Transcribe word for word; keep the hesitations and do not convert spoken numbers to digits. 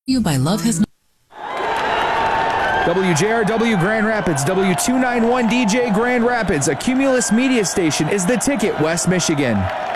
You by Love Has No. W J R W Grand Rapids, W two ninety-one D J Grand Rapids, a Cumulus media station, is the Ticket, West Michigan.